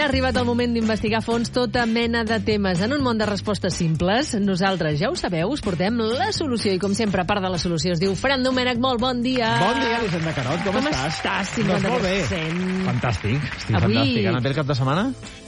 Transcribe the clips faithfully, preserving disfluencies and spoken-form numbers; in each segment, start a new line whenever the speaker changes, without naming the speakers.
ha arribat el moment d'investigar a fons tota mena de temes. En un món de respostes simples, nosaltres, ja ho sabeu, us portem la solució. I com sempre, a part de la solució, es diu Fran Domènech, molt bon dia.
Bon dia, Elisenda Carot, com,
com
estàs?
estàs? cinquanta per cent.
Doncs molt bé. Fantàstic, estic
Avui...
fantàstic. Ha anat bé el cap de setmana?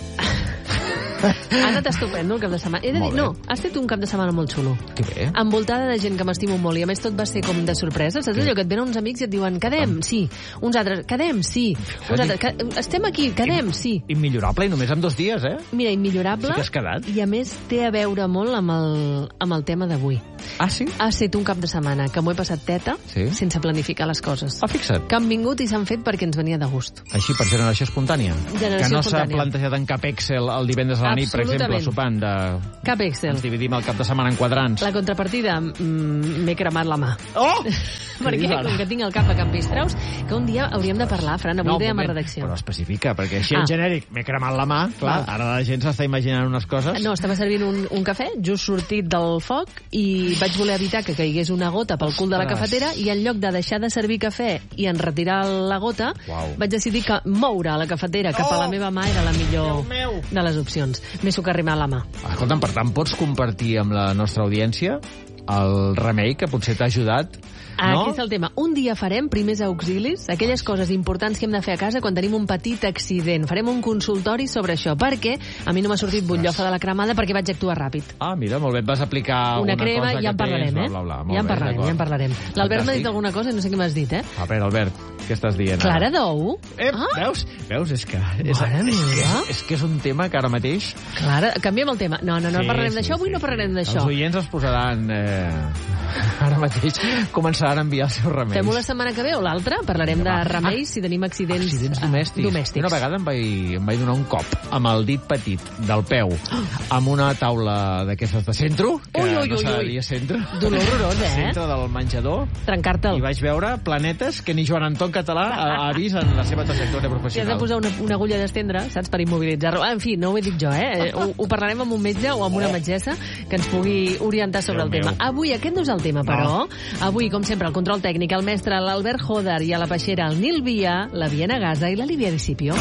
Ha anat estupendo el cap de setmana. He de dir, no, has fet un cap de setmana molt xulo.
Que bé.
Envoltada de gent que m'estimo molt i a més tot va ser com de sorpresa. Saps allò que et venen uns amics i et diuen quedem, sí. Uns altres, quedem, sí. Uns altres, que, estem aquí, quedem, sí.
Immillorable i només en dos dies, eh?
Mira, immillorable.
Sí que has quedat.
I a més té a veure molt amb el, amb el tema d'avui.
Ah, sí?
Ha estat un cap de setmana que m'ho he passat teta
sí?
sense planificar les coses.
Ah, fixa't.
Que han vingut i s'han fet perquè ens venia de gust.
Així, per generació espontània.
Generació
que no s'ha
espontània.
plantejat en cap Excel el divendres a la nit, per exemple, sopant de...
Cap Excel.
Ens dividim el cap de setmana en quadrants.
La contrapartida, mm, m'he cremat la mà.
Oh!
Perquè, com que tinc el cap a Can Pistraus, que un dia hauríem de parlar, Fran, avui
no,
ho dèiem a redacció.
Però especifica, perquè així
ah.
en genèric m'he cremat la mà, clar, ah. ara la gent s'està imaginant unes coses.
No, estava servint un, un cafè, just sortit del foc, i vaig voler evitar que caigués una gota pel cul de la cafetera, i en lloc de deixar de servir cafè i en retirar la gota,
Uau.
vaig decidir que moure la cafetera cap a la meva mà era la millor de les opcions. M'he socarrimat la mà.
Escolta'm, per tant, pots compartir amb la nostra audiència el remei que potser t'ha ajudat? No?
Aquí és el tema. Un dia farem primers auxilis, aquelles coses importants que hem de fer a casa quan tenim un petit accident. Farem un consultori sobre això, perquè a mi no m'ha sortit butllofa de la cremada perquè vaig actuar ràpid.
Ah, mira, molt bé, et vas aplicar
una
crema
cosa
i
ja en parlarem,
tens,
eh?
Bla, bla, bla.
Ja en parlarem, ja en parlarem. L'Albert m'ha dit alguna cosa i no sé què m'has dit, eh?
A veure, Albert, què estàs dient?
Clara d'ou?
Eh, ah? veus? Veus? És que és,
Mare
és, que,
meva.
és que és un tema que ara mateix...
Clara, canviem el tema. No, no, no
sí,
parlarem
sí,
d'això, avui
sí.
no parlarem d'això.
Els oients es posaran... Eh, ara mateix començaran a enviar els seus remeis.
Fem-ho la setmana que ve o l'altra? Parlarem de remeis si tenim accidents,
accidents domèstics.
domèstics.
Una vegada em vaig, em vaig donar un cop amb el dit petit del peu amb una taula d'aquestes de centre, que
ui, ui,
no s'ha de
ui.
dir centre.
Dolor horrorós, eh?
Centre del menjador.
Trencar-te'l.
I vaig veure planetes que ni Joan Anton Català ha, ha vist en la seva trajectòria
Si has
professional.
de posar una, una agulla d'estendre, saps, per immobilitzar-lo. Ah, en fi, no ho he dit jo, eh? Ho, ho parlarem amb un metge o amb una metgessa que ens pugui orientar sobre
Déu
el tema.
meu.
Avui, aquest no és el tema, però.
No.
Avui, com sempre, el control tècnic, el mestre, l'Albert Joder, i a la peixera, el Nil Via, la Viena Gaza i la Lídia Discipio.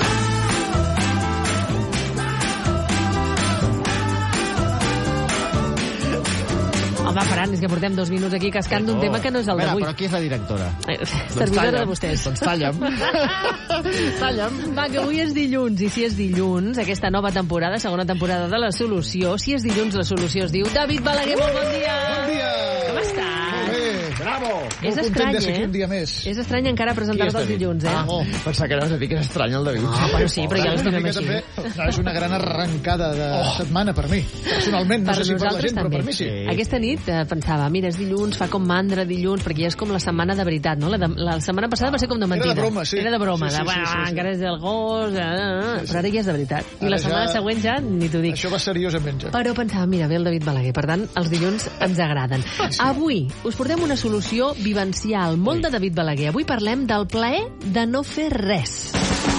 Home, Fran, és que portem dos minuts aquí cascant d'un tema que no és el d'avui.
Però qui és la directora?
Eh, servidora de vostès.
Doncs talla'm. Talla'm.
Va, que avui és dilluns, i si és dilluns, aquesta nova temporada, segona temporada de La Solució, si és dilluns, La Solució es diu David Balaguer, molt bon dia!
Bon dia!
Com estàs?
Molt bé,
bravo!
És
molt
estrany,
content de ser
eh?
aquí un dia més.
És estrany encara presentar-te els dilluns, eh?
Ah, oh, pensava que anaves a dir que és estrany el David.
Ah, bueno, sí, però ja
És una
l'estimem
mica
així.
també, no, és una gran arrencada de oh. setmana per mi. Personalment, no
Per
sé si per la
nosaltres
gent, però
també.
per mi sí.
Sí.
Aquesta nit eh, pensava, mira, és dilluns, fa com mandra dilluns, perquè ja és com la setmana de veritat, no? La, de, la setmana passada va ser com de mentida.
Era de broma, sí.
Era de broma,
Sí, sí,
de,
sí,
"Bah,
sí, sí.
encara és el gos, eh, eh",
Sí, sí.
però ara ja és de veritat. I
Ara
la setmana
ja-
següent ja ni t'ho dic.
Això va seriosament ja.
Però pensava, mira, ve el David Balaguer, per tant, els dilluns ens agraden.
Sí.
Avui us portem una solució vivencial, molt de David Balaguer. Avui parlem del plaer de no fer res.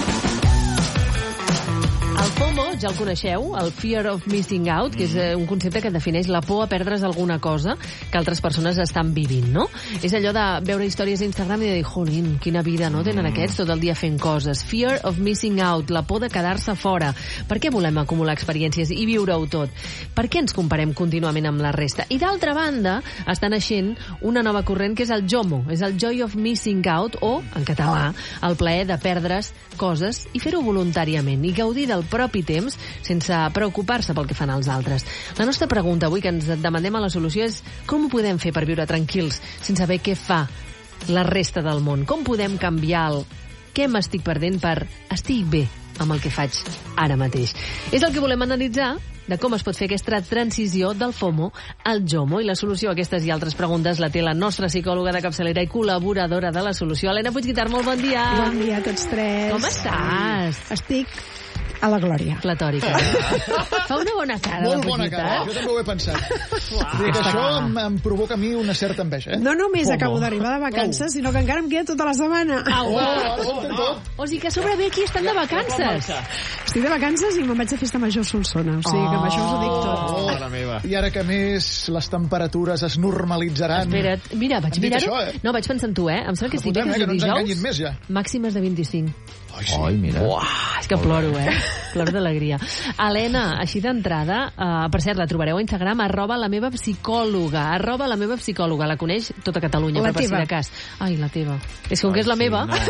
El FOMO, ja el coneixeu, el Fear of Missing Out, que és eh, un concepte que defineix la por a perdre's alguna cosa que altres persones estan vivint, no? És allò de veure històries a Instagram i de dir, jolín, quina vida, no? Tenen aquests tot el dia fent coses. Fear of Missing Out, la por de quedar-se fora. Per què volem acumular experiències i viure-ho tot? Per què ens comparem contínuament amb la resta? I d'altra banda, està naixent una nova corrent que és el JOMO, és el Joy of Missing Out, o, en català, el plaer de perdre's coses i fer-ho voluntàriament i gaudir del propi temps sense preocupar-se pel que fan els altres. La nostra pregunta avui que ens demanem a La Solució és com ho podem fer per viure tranquils sense saber què fa la resta del món? Com podem canviar el què m'estic perdent per estic bé amb el que faig ara mateix? És el que volem analitzar de com es pot fer aquesta transició del FOMO al JOMO, i la solució a aquestes i altres preguntes la té la nostra psicòloga de capçalera i col·laboradora de La Solució, Helena Puigguitar, molt bon dia.
Bon dia a tots tres.
Com estàs?
Estic a la glòria.
Platòrica. Fa una bona cara.
Molt
la
bona
Puigguitar.
cara, jo també ho he pensat. Dic, això em, em provoca a mi una certa enveja, eh?
No només
FOMO.
acabo d'arribar de vacances, sinó que encara em queda tota la setmana.
Au,
Oh,
au,
ara
au,
s'entén tot.
O sigui que a sobre ve aquí estan de vacances.
Estic de vacances i me'n vaig a festa major a Solsona. O sigui que amb això us ho dic tot.
Oh,
Mare meva.
I ara que a més les temperatures es normalitzaran...
Espera't, mira, vaig
Hem dit
mirar-ho.
això, eh?
No, vaig pensar en tu, eh? Em sembla que sí,
Apuntem,
que
eh,
és
que no ens
dijous.
enganyin més, ja.
Màximes de vint-i-cinc.
Ai, sí.
Oi, mira.
Uah, és que ploro, eh? Ploro d'alegria. Helena, així d'entrada, uh, per cert, la trobareu a Instagram, arroba la meva psicòloga, arroba la meva psicòloga. La coneix tota Catalunya,
La
però per si
teva.
de cas. Ai, la teva. És que com
Ai,
que és la
sí,
meva...
no.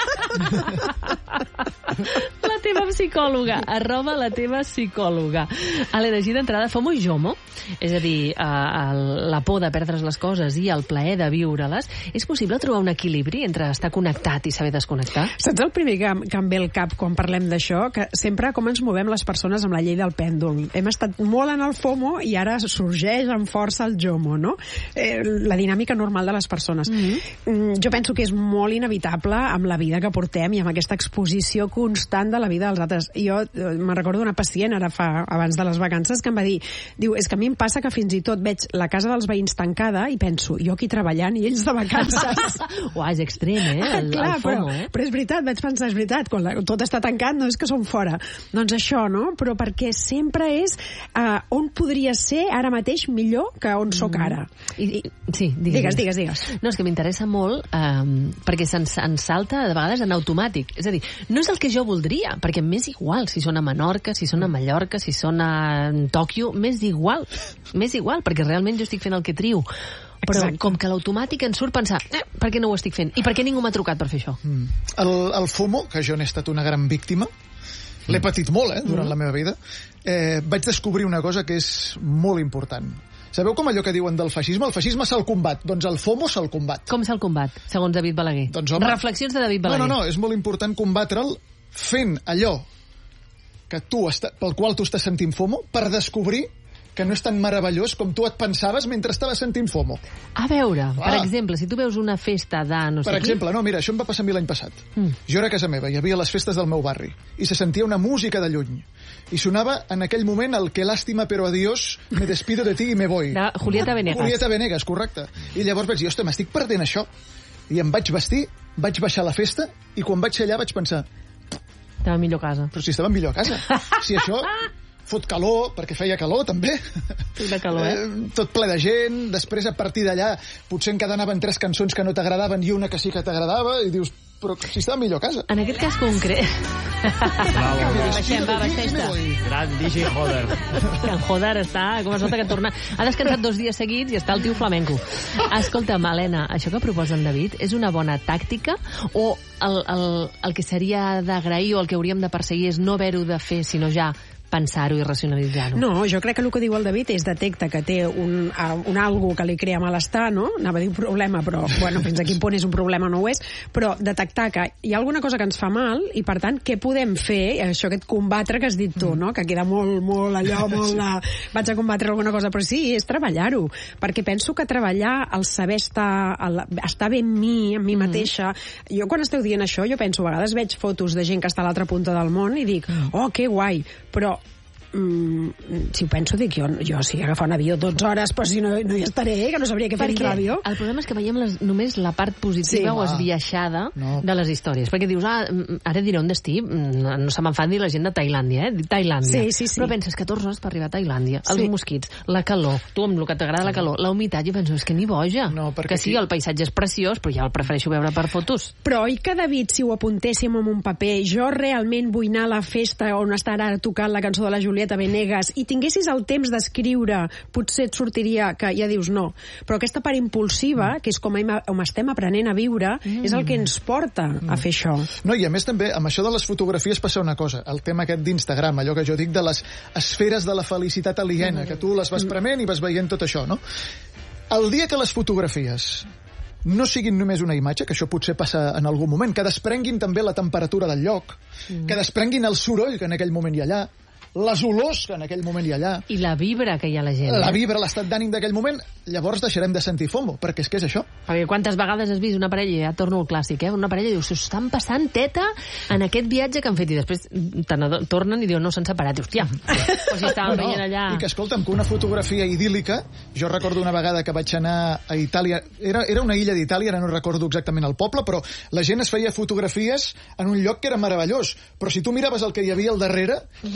La teva psicòloga, arroba la teva psicòloga. Helena, així d'entrada, FOMO i JOMO, és a dir, uh, la por de perdre's les coses i el plaer de viure-les, és possible trobar un equilibri entre estar connectat i saber desconnectar?
Saps el primer que, que em ve al cap quan parlem d'això? Que sempre com ens movem les persones amb la llei del pèndol. Hem estat molt en el FOMO i ara sorgeix amb força el JOMO, no? Eh, la dinàmica normal de les persones. Mm-hmm. Mm, jo penso que és molt inevitable amb la vida que portem i amb aquesta exposició constant de la vida dels altres. Jo eh, me'n recordo una pacient ara fa, abans de les vacances, que em va dir, diu, és que a mi em passa que fins i tot veig la casa dels veïns tancada i penso, jo aquí treballant i ells de vacances.
Uah, és extrem, eh? El,
Clar,
el FOMO,
però,
eh?
però és veritat, vaig pensar, és veritat, quan la, tot està tancat no és que som fora. Doncs això, no? Però perquè sempre és uh, on podria ser ara mateix millor que on sóc ara.
I, i, sí,
Digues, digues, digues.
No, és que m'interessa molt um, perquè se'ns ens salta de vegades en automàtic. És a dir, no és el que jo voldria, perquè m'és igual si són a Menorca, si són a Mallorca, si són a Tòquio, m'és igual. M'és igual, perquè realment jo estic fent el que trio. Però
Exacte.
com que l'automàtic ens surt pensar, eh, per què no ho estic fent? I per què ningú m'ha trucat per fer això?
Mm. El, el FOMO, que jo n'he estat una gran víctima, l'he patit molt, eh, durant mm. la meva vida, eh, vaig descobrir una cosa que és molt important. Sabeu com allò que diuen del feixisme? El feixisme se'l combat. Doncs el FOMO se'l combat.
Com se'l combat, segons David Balaguer?
Doncs, home,
Reflexions de David Balaguer.
No, no, no, és molt important combatre'l fent allò que tu està, pel qual tu estàs sentint FOMO per descobrir que no és tan meravellós com tu et pensaves mentre estaves sentint FOMO.
A veure,
Clar.
per exemple, si tu veus una festa de no sé
Per
qui...
exemple, no, mira, això em va passar a mi l'any passat.
Mm.
Jo era a casa meva, hi havia les festes del meu barri, i se sentia una música de lluny. I sonava en aquell moment el que lástima però adiós, me despido de ti y me voy.
De Julieta Venegas.
Julieta Venegas, correcte. I llavors vaig dir, ostres, m'estic perdent això. I em vaig vestir, vaig baixar a la festa, i quan vaig ser allà vaig pensar,
Estava millor a casa.
però si estava millor a casa. Si això fot calor, perquè feia calor també.
De calor, eh?
Eh, tot ple de gent, després a partir d'allà potser encadenaven tres cançons que no t'agradaven i una que sí que t'agradava, i dius, però si estava millor a casa.
En aquest cas concret... Baixem, va, baixeix-te.
Gran D J Joder.
Que en Joder està, com es nota que torna... Ha descansat dos dies seguits i està el tio flamenco. Escolta'm, Helena, això que proposa en David és una bona tàctica o el, el, el que seria d'agrair o el que hauríem de perseguir és no haver-ho de fer, sinó ja pensar-ho i racionalitzar-ho?
No, jo crec que el que diu el David és detecta que té un, uh, un algo que li crea malestar, no? Anava a dir un problema, però bueno, fins a quin punt és un problema no ho és, però detectar que hi ha alguna cosa que ens fa mal i per tant, què podem fer? Això, aquest combatre que has dit tu, no? Que queda molt, molt allò, molt de... Vaig a combatre alguna cosa, però sí, és treballar-ho, perquè penso que treballar, el saber estar, el, estar bé amb mi, amb mi mateixa, jo quan esteu dient això, jo penso, a vegades veig fotos de gent que està a l'altra punta del món i dic, oh, que guai, però Mm, si ho penso, dic, jo, jo sí, agafar un avió dotze hores, però si no, no hi estaré, que no sabria què fer dintre l'avió.
El problema és que veiem les, només la part positiva
Sí.
o esbiaixada
No.
de les històries. Perquè dius, ah, ara diré un destí, no se me'n fan dir la gent de Tailàndia, eh? Tailàndia.
Sí, sí, sí.
Però penses catorze hores per arribar a Tailàndia, els
Sí.
mosquits, la calor, tu amb el que t'agrada la calor, la humitat, jo penso, és que ni boja.
No, perquè
que sí,
aquí-
el paisatge és preciós, però ja el prefereixo veure per fotos.
Però oi que, David, si ho apuntéssim en un paper, jo realment vull anar a la festa on estarà ara tocant la cançó de la Julieta Venegas i tinguessis el temps d'escriure, potser et sortiria que ja dius no. Però aquesta part impulsiva, que és com, hem, com estem aprenent a viure, mm. és el que ens porta mm. a fer això.
No, i a més també, amb això de les fotografies passa una cosa, el tema aquest d'Instagram, allò que jo dic de les esferes de la felicitat aliena, que tu les vas prement i vas veient tot això, no? El dia que les fotografies no siguin només una imatge, que això potser passa en algun moment, que desprenguin també la temperatura del lloc, mm. que desprenguin el soroll que en aquell moment hi ha allà, les olors que en aquell moment hi ha allà,
I la vibra que hi ha a la gent.
la
eh?
vibra, l'estat d'ànim d'aquell moment, llavors deixarem de sentir FOMO, perquè és que és això.
Perquè quantes vegades has vist una parella, i ja torno al clàssic, eh? Una parella diu, s'ho estan passant teta en aquest viatge que han fet, i després te n'ado- tornen i diuen, no, s'han separat. I, hòstia, o si estàvem
No,
veient allà...
I que, escolta'm, que una fotografia idíl·lica, jo recordo una vegada que vaig anar a Itàlia, era, era una illa d'Itàlia, ara no recordo exactament el poble, però la gent es feia fotografies en un lloc que era meravellós, però si tu miraves el que hi havia al darrere, era terrible.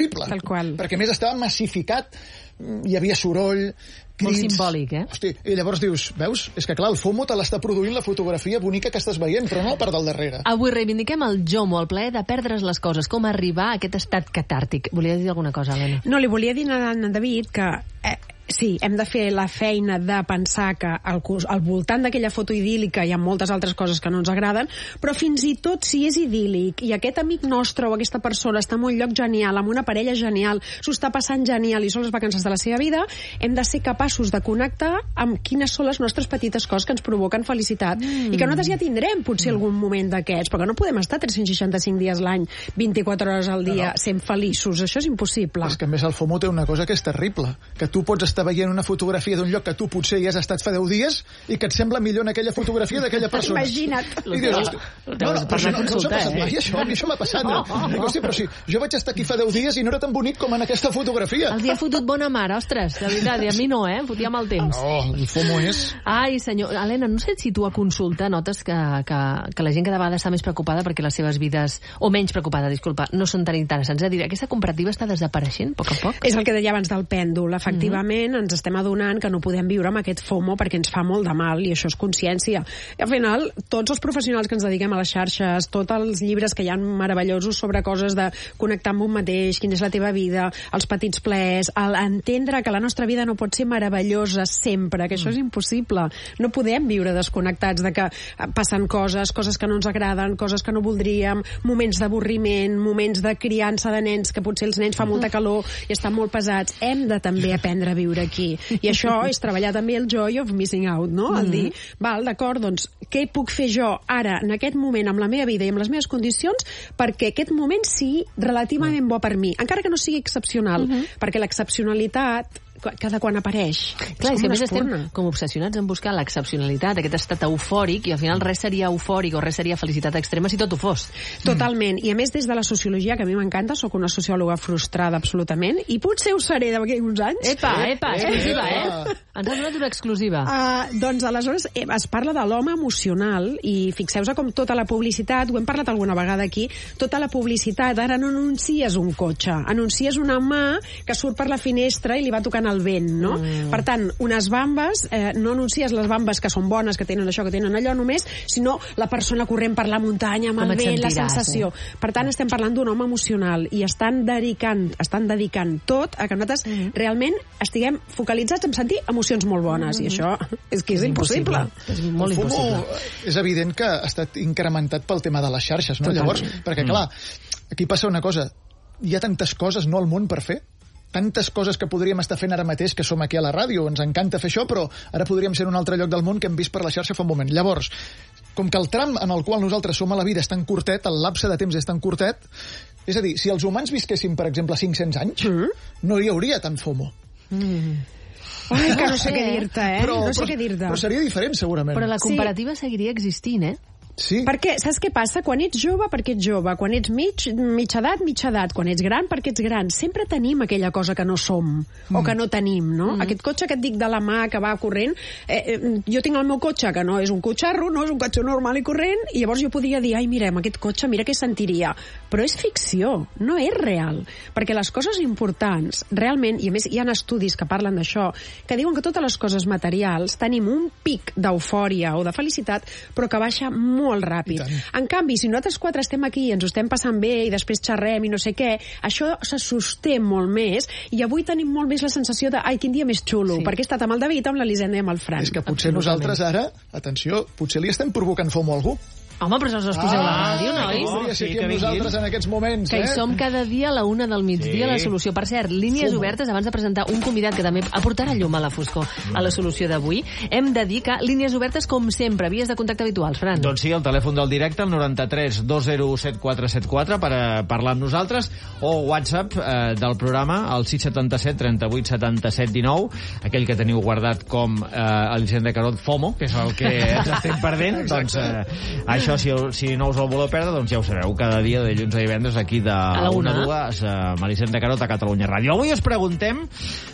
horrible.
Tal qual.
Perquè a més estava massificat, hi havia soroll, crits...
Molt simbòlic, eh?
Hosti, i llavors dius, veus? És que clar, el FOMO te l'està produint la fotografia bonica que estàs veient, però no la part del darrere.
Avui reivindiquem el JOMO, el plaer de perdre's les coses, com arribar a aquest estat catàrtic. Volia dir alguna cosa, Helena?
No, li volia dir a en David que... Eh, sí, hem de fer la feina de pensar que al, al voltant d'aquella foto idíl·lica hi ha moltes altres coses que no ens agraden, però fins i tot si és idíl·lic i aquest amic nostre o aquesta persona està en un lloc genial, amb una parella genial, s'ho està passant genial i són les vacances de la seva vida, hem de ser capaços de connectar amb quines són les nostres petites coses que ens provoquen felicitat. Mm. I que nosaltres ja tindrem potser algun moment d'aquests, perquè no podem estar tres-cents seixanta-cinc dies l'any, vint-i-quatre hores al dia, no, no. sent feliços. Això és impossible.
És que a més el FOMO té una cosa que és terrible, que tu pots estar veient una fotografia d'un lloc que tu potser hi has estat fa deu dies i que et sembla millor en aquella fotografia d'aquella persona.
Imagina't.
I dius, no, no, però això no, no us ha passat mai, això, a mi això m'ha passat. No? Dic, hosti, però si jo vaig estar aquí fa deu dies i no era tan bonic com en aquesta fotografia.
Els hi ha fotut bona mare, ostres, de veritat, i a mi no, eh? Fotia mal temps.
No, el FOMO és...
Ai, senyor, Helena, no sé si tu a consulta notes que, que, que la gent cada vegada està més preocupada perquè les seves vides, o menys preocupada, disculpa, no són tan interessants. És a dir, aquesta comparativa està desapareixent a poc a poc?
És el que deia abans del pèndol. Efectivament, mm-hmm. ens estem adonant que no podem viure amb aquest FOMO perquè ens fa molt de mal i això és consciència. I al final, tots els professionals que ens dediquem a les xarxes, tots els llibres que hi ha meravellosos sobre coses de connectar amb un mateix, quina és la teva vida, els petits plaers, el entendre que la nostra vida no pot ser meravellosa sempre, que això és impossible. No podem viure desconnectats de que passen coses, coses que no ens agraden, coses que no voldríem, moments d'avorriment, moments de criança de nens, que potser els nens fa molta calor i estan molt pesats. Hem de també aprendre a viure aquí. I això és treballar també el joy of missing out, no? El dir, val, d'acord, doncs, què puc fer jo ara, en aquest moment, amb la meva vida i amb les meves condicions, perquè aquest moment sigui relativament bo per mi, encara que no sigui excepcional, uh-huh. perquè l'excepcionalitat cada quan apareix.
Clar, és que a més estem com obsessionats en buscar l'excepcionalitat, aquest estat eufòric, i al final res seria eufòric o res seria felicitat extrema si tot ho fos.
Totalment. I a més, des de la sociologia, que a mi m'encanta, sóc una sociòloga frustrada absolutament, i potser ho seré d'aquí uns anys.
Epa, epa, exclusiva, eh? Ens has donat una exclusiva.
Uh, doncs, aleshores, eh, es parla de l'home emocional, i fixeu-vos com tota la publicitat, ho hem parlat alguna vegada aquí, tota la publicitat, ara no anuncies un cotxe, anuncies una mà que surt per la finestra i li va tocant el vent, no? Mm. Per tant, unes bambes, eh, no anuncies les bambes que són bones, que tenen això, que tenen allò només, sinó la persona corrent per la muntanya amb Com el vent, la sensació. Eh? Per tant, estem parlant d'un home emocional i estan dedicant, estan dedicant tot a que nosaltres mm. realment estiguem focalitzats en sentir emocions molt bones, mm. i això és que és, és impossible.
impossible. És molt
el
impossible.
FOMO és evident que ha estat incrementat pel tema de les xarxes, no? Totalment. Llavors, perquè clar, aquí passa una cosa, hi ha tantes coses no al món per fer, tantes coses que podríem estar fent ara mateix, que som aquí a la ràdio, ens encanta fer això, però ara podríem ser en un altre lloc del món que hem vist per la xarxa fa un moment. Llavors, com que el tram en el qual nosaltres som a la vida és tan curtet, el lapse de temps és tan curtet, és a dir, si els humans visquessin, per exemple, cinc-cents anys, mm. no hi hauria tant FOMO.
Mm. Ai, que no sé què dir-te, eh?
Però,
no sé
però,
què dir-te.
Però seria diferent, segurament.
Però la comparativa sí. seguiria existint, eh?
Sí.
Perquè, saps què passa? Quan ets jove, perquè ets jove. Quan ets mig, mitja edat, mitja edat. Quan ets gran, perquè ets gran. Sempre tenim aquella cosa que no som, mm. o que no tenim, no? Mm. Aquest cotxe que et dic de la mà, que va corrent, eh, eh, jo tinc el meu cotxe, que no és un cotxarro, no és un cotxe normal i corrent, i llavors jo podria dir, ai, mirem, aquest cotxe, mira què sentiria. Però és ficció, no és real. Perquè les coses importants, realment, i a més hi ha estudis que parlen d'això, que diuen que totes les coses materials tenim un pic d'eufòria o de felicitat, però que baixa molt molt ràpid. En canvi, si nosaltres quatre estem aquí i ens ho estem passant bé i després xerrem i no sé què, això se sosté molt més i avui tenim molt més la sensació de ai, quin dia més xulo, sí. perquè he estat amb el David, amb l'Elisenda i amb el Fran.
És que potser nosaltres ara, atenció, potser li estem provocant FOMO a algú.
Home, però us poseu ah, la ràdio, nois?
No, podria ser sí, aquí amb nosaltres en aquests moments,
que
eh?
hi som cada dia a la una del migdia, sí. la solució. Per cert, línies Fuma. obertes, abans de presentar un convidat que també aportarà llum a la foscor a la solució d'avui, hem de dir que línies obertes, com sempre, vies de contacte habituals, Fran.
Doncs sí, el telèfon del directe, el noranta-tres dos zero set quatre set quatre, per a parlar amb nosaltres, o WhatsApp eh, del programa, el sis set set, trenta-vuit, setanta-set, dinou, aquell que teniu guardat com eh, Elisenda Carod FOMO, que és el que ens estem perdent, doncs eh, això, si, si no us el voleu perdre, doncs ja ho sabeu, cada dia de dilluns a divendres aquí de una a dues, a Elisenda Carod a Catalunya Ràdio. Avui us preguntem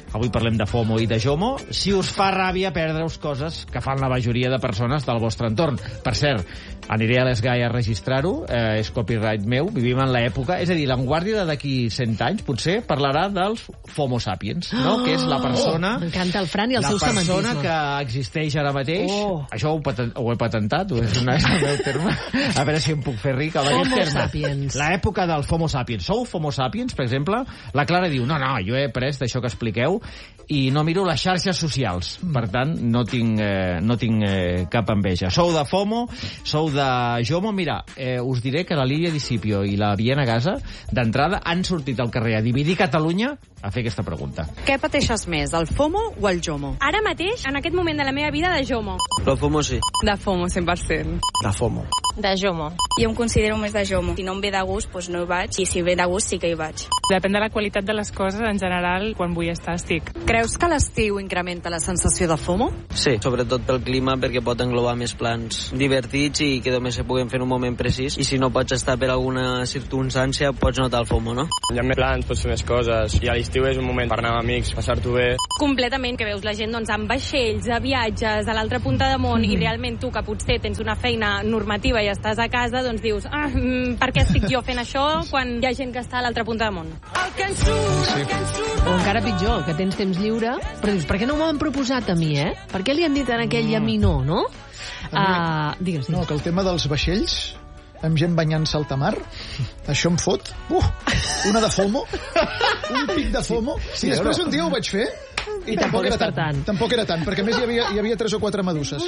Avui parlem de FOMO i de JOMO. Si us fa ràbia perdre-us coses que fan la majoria de persones del vostre entorn. Per cert, aniré a l'Esgai a registrar-ho, eh, és copyright meu, vivim en l'època, és a dir, l'avantguàrdia de d'aquí cent anys, potser, parlarà dels FOMO sapiens, no? Que és la persona...
Oh, m'encanta el Fran i el
seu
semantisme.
La persona que existeix ara mateix. Oh. Això ho, patent, ho he patentat, ho és, una, és el meu terme. A veure si em puc fer ric amb aquest terme.
Sapiens.
L'època del FOMO sapiens. Sou FOMO sapiens, per exemple? La Clara diu, no, no, jo he après d'això que expliqueu i no miro les xarxes socials. Per tant, no tinc, eh, no tinc eh, cap enveja. Sou de FOMO, sou de JOMO. Mira, eh, us diré que la Lídia Discipio i la Viena Gasa, d'entrada, han sortit al carrer a dividir Catalunya a fer aquesta pregunta.
Què pateixes més, el FOMO o el JOMO?
Ara mateix, en aquest moment de la meva vida, de JOMO.
Però FOMO sí.
De FOMO, cent per cent.
De FOMO.
De JOMO.
Jo em considero més de JOMO. Si no em ve de gust, doncs no hi vaig, i si ve de gust sí que hi vaig.
Depèn de la qualitat de les coses, en general, quan vull estar estic.
Creus que l'estiu incrementa la sensació de FOMO?
Sí, sobretot pel clima, perquè pot englobar més plans divertits i que només se puguen fer en un moment precís, i si no pots estar per alguna circumstància, pots notar el FOMO, no?
Hi ha més plans, pots fer més coses, i a l'estiu és un moment per anar amb amics, passar-t'ho bé.
Completament, que veus la gent doncs, amb vaixells, a viatges, a l'altra punta de món, mm. i realment tu, que potser tens una feina normativa i estàs a casa, doncs dius, ah, per què estic jo fent això quan hi ha gent que està a l'altra punta de món? El que ens surt,
sí. el que ens surt. O encara pitjor, que tens temps lliure, però dius, per què no m'ho han proposat a mi, eh? Per què li han dit a aquell i a mi no, no? Uh, digues, digues.
No, que el tema dels vaixells amb gent banyant-se al tamar, això em fot. Uh, una de FOMO, un pic de FOMO. Sí, I després un dia ho vaig fer i, I tampoc, tampoc era tant, tant. Tampoc era tant, perquè a més hi havia, hi havia tres o quatre meduses.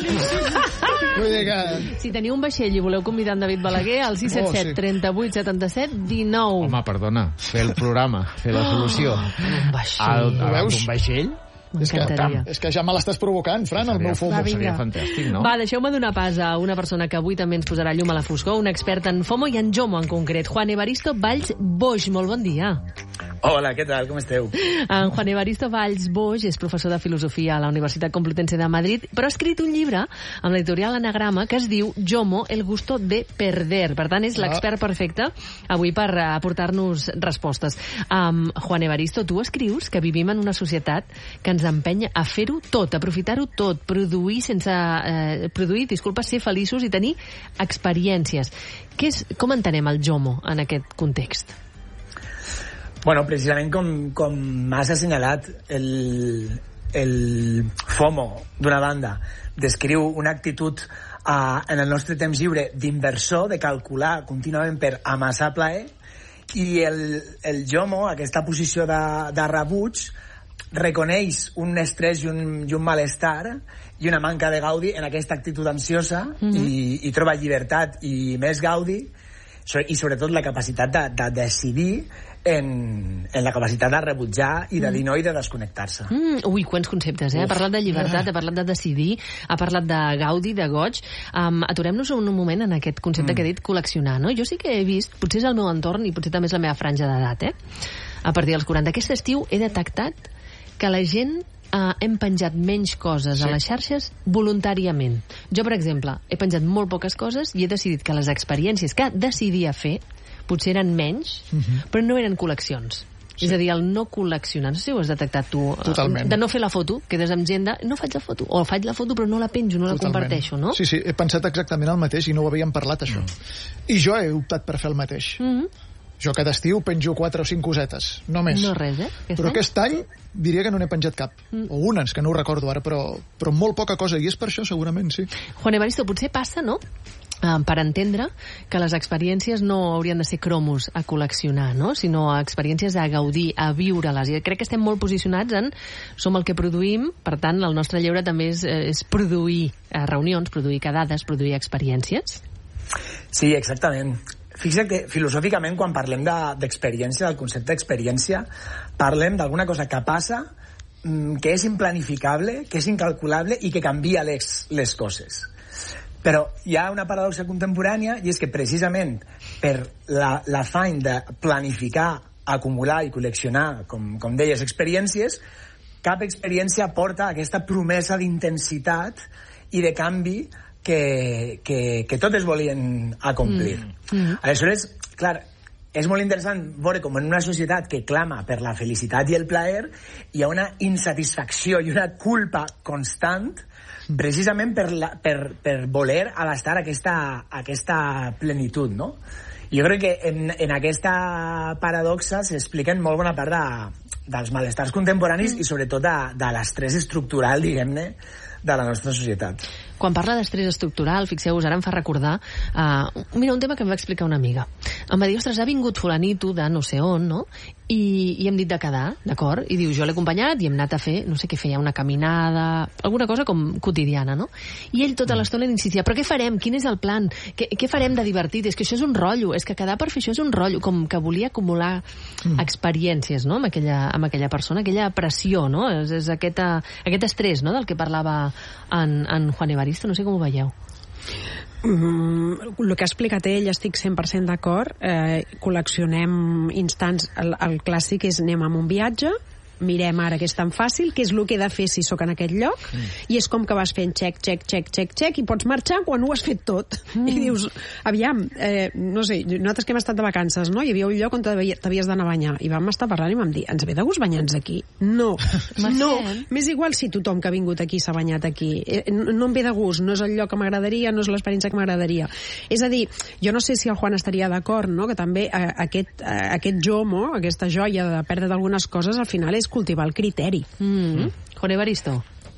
Vull dir que...
Si teniu un vaixell i voleu convidar en David Balaguer, al sis set set, trenta-vuit, setanta-set, dinou.
Home, perdona, fer el programa, fer la solució.
Oh, un vaixell.
Al, al, un vaixell?
És que, és que ja me l'estàs provocant, Fran, el meu FOMO.
Va, seria fantàstic, no?
Va, deixeu-me donar pas a una persona que avui també ens posarà llum a la foscor, un expert en FOMO i en JOMO en concret, Juan Evaristo Valls Boix. Molt bon dia.
Hola, què tal? Com esteu?
En Juan Evaristo Valls Boix és professor de filosofia a la Universitat Complutense de Madrid, però ha escrit un llibre amb l'editorial Anagrama que es diu JOMO, el gusto de perder. Per tant, és l'expert perfecte avui per aportar-nos respostes. Um, Juan Evaristo, tu escrius que vivim en una societat que ens empeny a fer-ho tot, a aprofitar-ho tot, produir sense... Eh, produir, disculpa, ser feliços i tenir experiències. Què és, com entenem el JOMO en aquest context?
Bueno, precisament com, com m'has assenyalat, el, el FOMO, d'una banda, descriu una actitud uh, en el nostre temps lliure d'inversor, de calcular contínuament per amassar plaer, i el, el JOMO, aquesta posició de, de rebuig, reconeix un estrès i un, i un malestar i una manca de gaudi en aquesta actitud ansiosa, mm-hmm. i, i troba llibertat i més gaudi, i sobretot la capacitat de, de decidir en, en la capacitat de rebutjar i de dir no i de desconnectar-se.
Mm, ui, quants conceptes, eh? Uf. Ha parlat de llibertat, ha parlat de decidir, ha parlat de gaudi, de goig. Um, aturem-nos un moment en aquest concepte mm. que he dit col·leccionar, no? Jo sí que he vist, potser és el meu entorn i potser també és la meva franja d'edat, eh? A partir dels quaranta. Aquest estiu he detectat que la gent Uh, hem penjat menys coses sí. a les xarxes voluntàriament. Jo, per exemple, he penjat molt poques coses i he decidit que les experiències que decidia fer potser eren menys, uh-huh. però no eren col·leccions. Sí. És a dir, el no col·leccionar. No sé si ho has detectat tu.
Totalment.
De no fer la foto, quedes amb gent de... No faig la foto. O faig la foto però no la penjo, no Totalment. La comparteixo, no?
Sí, sí, he pensat exactament el mateix i no ho havíem parlat, això. Mm. I jo he optat per fer el mateix. Mm-hmm. Jo cada estiu penjo quatre o cinc cosetes, no més.
No res, eh? Aquest
però
any?
Aquest any diria que no n'he penjat cap. Mm. O unes, que no ho recordo ara, però, però molt poca cosa. I és per això, segurament, sí.
Juan Evaristo, potser passa, no?, Uh, per entendre que les experiències no haurien de ser cromos a col·leccionar, no? Sinó a experiències a gaudir, a viure-les. I crec que estem molt posicionats en som el que produïm, per tant, el nostre lleure també és, és produir uh, reunions, produir quedades, produir experiències.
Sí, exactament. Fixa't que filosòficament quan parlem d'experiència, de, del concepte d'experiència, parlem d'alguna cosa que passa, que és implanificable, que és incalculable i que canvia les, les coses. Però hi ha una paradoxa contemporània i és que precisament per l'afany de planificar, acumular i col·leccionar, com, com deies, experiències, cap experiència porta aquesta promesa d'intensitat i de canvi que, que, que totes volien acomplir. Mm. Mm. Aleshores, clar, és molt interessant veure com en una societat que clama per la felicitat i el plaer hi ha una insatisfacció i una culpa constant precisament per, la, per, per voler abastar aquesta, aquesta plenitud, no? Jo crec que en, en aquesta paradoxa s'expliquen molt bona part de, dels malestars contemporanis i sobretot de, de l'estrès estructural, diguem-ne, de la nostra societat.
Quan parla d'estrès estructural, fixeu-vos, ara em fa recordar uh, mira, un tema que em va explicar una amiga. Em va dir, ostres, ha vingut fulanito de no sé on, no? I, i hem dit de quedar, d'acord? I diu, jo l'he acompanyat i hem anat a fer, no sé què feia, una caminada, alguna cosa com quotidiana, no? I ell tota l'estona insistia, però què farem? Quin és el plan? Què, què farem de divertit? És que això és un rotllo, és que quedar per fer això és un rotllo, com que volia acumular mm. experiències, no?, amb aquella, amb aquella persona, aquella pressió, no? És, és aquest, uh, aquest estrès, no?, del que parlava en, en Juan Evaristo, no sé com ho veieu.
Mm, el que ha explicat ell estic cent per cent d'acord. Eh, col·leccionem instants. El, el clàssic és anem a un viatge, mirem ara que és tan fàcil, què és el que he de fer si sóc en aquest lloc, mm. i és com que vas fent xec, xec, xec, xec, xec, i pots marxar quan ho has fet tot. Mm. I dius, aviam, eh, no sé, nosaltres que hem estat de vacances, no? Hi havia un lloc on t'havies d'anar a banyar, i vam estar parlant i vam dir, ens ve de gust banyar-nos aquí? No, no, m'és igual si tothom que ha vingut aquí s'ha banyat aquí. Eh, no, no em ve de gust, no és el lloc que m'agradaria, no és l'experiència que m'agradaria. És a dir, jo no sé si el Juan estaria d'acord, no?, que també eh, aquest, eh, aquest jomo, aquesta joia de perdre d'algunes coses, al final és cultivar el criteri.
Mm. Juan Evaristo.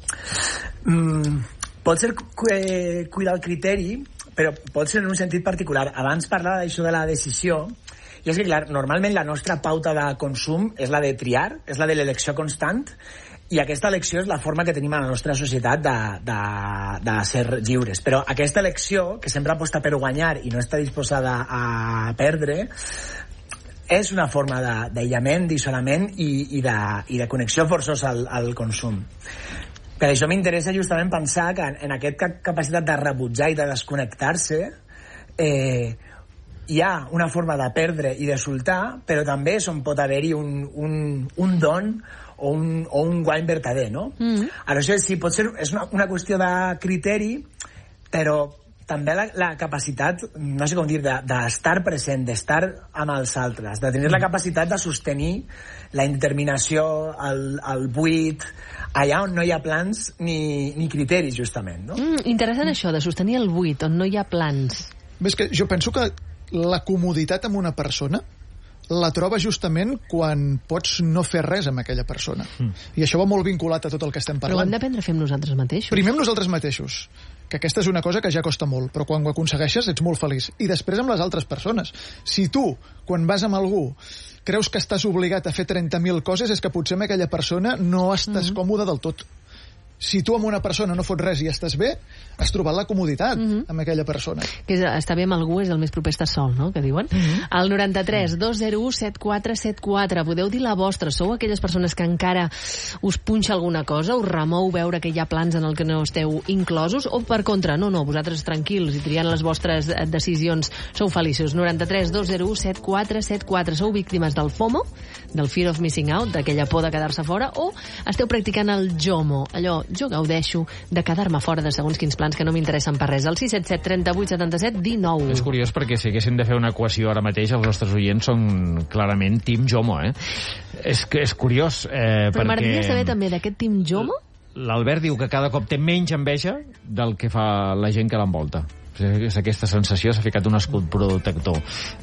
Mm, pot ser eh, cuidar el criteri, però pot ser en un sentit particular. Abans parlava d'això de la decisió, i és que, clar, normalment la nostra pauta de consum és la de triar, és la de l'elecció constant, i aquesta elecció és la forma que tenim a la nostra societat de, de, de ser lliures. Però aquesta elecció, que sempre aposta per guanyar i no està disposada a perdre, és una forma d'aïllament, d'isolament i, i, de, i de connexió forçosa al, al consum. Per això m'interessa justament pensar que en, en aquesta capacitat de rebutjar i de desconnectar-se eh, hi ha una forma de perdre i de soltar, però també on pot haver-hi un, un, un don o un, o un guany vertader, no? Mm. Ara, això sí, pot ser, és una, una qüestió de criteri, però també la, la capacitat, no sé com dir, d'estar de, present, d'estar amb els altres, de tenir la capacitat de sostenir la indeterminació, el, el buit, allà on no hi ha plans ni, ni criteris, justament, no?
Mm, interessant això, de sostenir el buit, on no hi ha plans.
Ves que jo penso que la comoditat amb una persona la troba justament quan pots no fer res amb aquella persona. Mm. I això va molt vinculat a tot el que estem parlant.
Però ho hem d'aprendre a fer amb nosaltres mateixos.
Primer amb nosaltres mateixos, que aquesta és una cosa que ja costa molt, però quan ho aconsegueixes ets molt feliç. I després amb les altres persones. Si tu, quan vas amb algú, creus que estàs obligat a fer trenta mil coses, és que potser amb aquella persona no estàs mm. còmode del tot. Si tu amb una persona no fots res i estàs bé, has trobat la comoditat mm-hmm. amb aquella persona.
Que és, estar bé amb algú és el més proper a estar sol, no?, que diuen. Mm-hmm. Al noranta-tres dos zero u set quatre set quatre, podeu dir la vostra. Sou aquelles persones que encara us punxa alguna cosa, us remou veure que hi ha plans en el que no esteu inclosos, o per contra, no, no, vosaltres tranquils i triant les vostres decisions sou feliços. noranta-tres dos zero u set quatre set quatre. Sou víctimes del FOMO, del Fear of Missing Out, d'aquella por de quedar-se fora, o esteu practicant el JOMO, allò, jo gaudeixo de quedar-me fora de segons quins plans que no m'interessen per res. El sis set set, trenta vuit, setanta set, dinou.
És curiós perquè si haguéssim de fer una equació ara mateix, els nostres oients són clarament Team JOMO, eh? És, és curiós, eh,
Però
perquè...
m'agradaria saber també d'aquest Team JOMO?
L'Albert diu que cada cop té menys enveja del que fa la gent que l'envolta. És aquesta sensació, s'ha ficat un escut protector.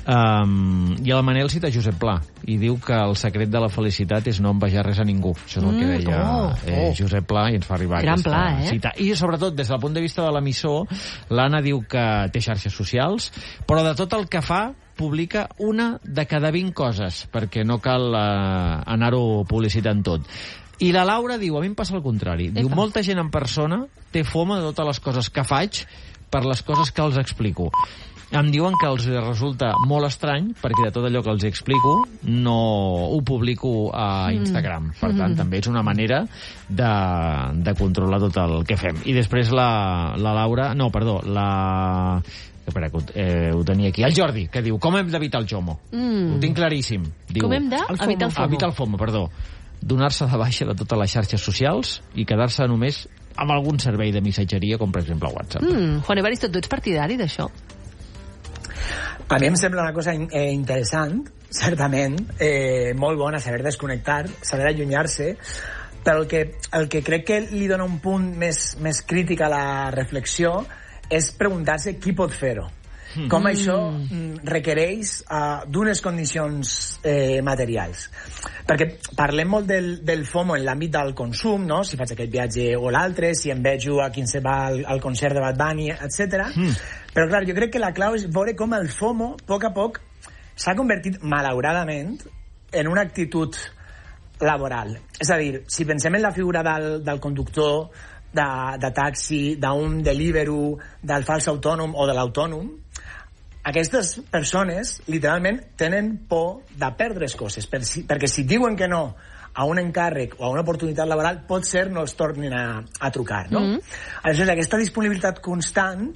Um, I el Manel cita Josep Pla i diu que el secret de la felicitat és no envejar res a ningú. Això és el que deia mm, oh, eh, Josep Pla i ens fa arribar
Gran
aquesta
pla, eh?
cita. I sobretot, des del punt de vista de l'emissor, l'Anna diu que té xarxes socials, però de tot el que fa publica una de cada vint coses, perquè no cal uh, anar-ho publicitant tot. I la Laura diu, a mi em passa el contrari. Epa. Diu, molta gent en persona té fama de totes les coses que faig per les coses que els explico. Em diuen que els resulta molt estrany perquè de tot allò que els explico no ho publico a Instagram. Per tant, mm. també és una manera de, de controlar tot el que fem. I després la, la Laura... No, perdó, la... Espera, que eh, ho tenia aquí. El Jordi, que diu, com hem d'evitar el JOMO? Mm. Ho tinc claríssim. Diu,
com hem d'evitar el FOMO?
Evitar el FOMO, perdó. Donar-se de baixa de totes les xarxes socials i quedar-se només amb algun servei de missatgeria, com per exemple WhatsApp.
Mm, Juan Evaristo, tu ets partidari d'això?
A mi em sembla una cosa in eh, interessant, certament, eh, molt bona saber desconnectar, saber allunyar-se, però el que, el que crec que li dona un punt més, més crític a la reflexió és preguntar-se qui pot fer-ho. Mm. Com això requereix uh, d'unes condicions eh, materials. Perquè parlem molt del, del FOMO en l'àmbit del consum, no? Si faig aquest viatge o l'altre, si em vejo a quin se va al, al concert de Bad Bunny, etcètera. Mm. Però clar, jo crec que la clau és veure com el FOMO, a poc a poc, s'ha convertit, malauradament, en una actitud laboral. És a dir, si pensem en la figura del, del conductor, de, de taxi, d'un Deliveroo, del fals autònom o de l'autònom, aquestes persones, literalment, tenen por de perdre coses, per si, perquè si diuen que no a un encàrrec o a una oportunitat laboral, pot ser no els tornin a, a trucar, no? Mm. Aleshores, aquesta disponibilitat constant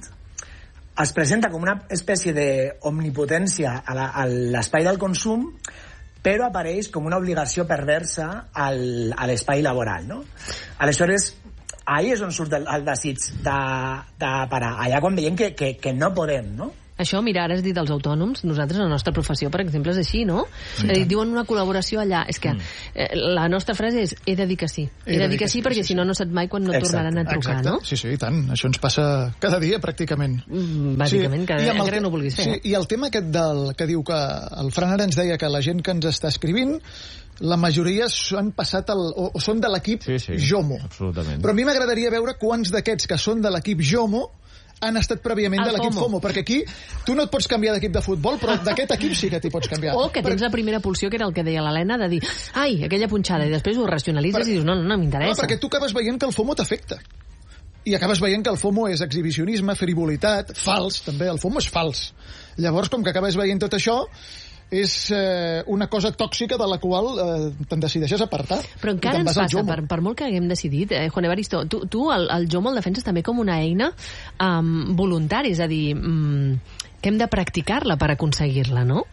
es presenta com una espècie d'omnipotència a l'espai del consum, però apareix com una obligació perversa al, a l'espai laboral, no? Aleshores, ahí és on surt el, el desig de, de parar. Allà quan veiem que, que, que no podem, no?
Això, mira, ara has dit dels autònoms, nosaltres, la nostra professió, per exemple, és així, no? Sí, dir, diuen una col·laboració allà. És que eh, la nostra frase és he de dir que sí. He, he de dir que sí, perquè sí, si no, no saps mai quan no exacte, tornaran a trucar, exacte. No?
Sí, sí, i tant. Això ens passa cada dia, pràcticament.
Mm, bàsicament, sí. cada dia, encara no vulguis fer.
Sí, i el tema aquest del, que diu que el Fran ara ens deia que la gent que ens està escrivint, la majoria han passat el, o, o són de l'equip
sí, sí,
Jomo.
Absolutament.
Però a mi m'agradaria veure quants d'aquests que són de l'equip Jomo han estat prèviament de l'equip FOMO, perquè aquí tu no et pots canviar d'equip de futbol, però d'aquest equip sí que t'hi pots canviar.
O que tens la primera pulsió, que era el que deia l'Helena, de dir, ai, aquella punxada, i després ho racionalitzes per... i dius, no, no, no m'interessa.
No, perquè tu acabes veient que el FOMO t'afecta. I acabes veient que el FOMO és exhibicionisme, frivolitat, fals, també, el FOMO és fals. Llavors, com que acabes veient tot això, és eh, una cosa tòxica de la qual eh, te'n decideixes apartar.
Però encara ens passa, per, per molt que haguem decidit, eh, Juan Evaristo, tu, tu el, el Jomo el defenses també com una eina um, voluntària, és a dir, um, que hem de practicar-la per aconseguir-la, no?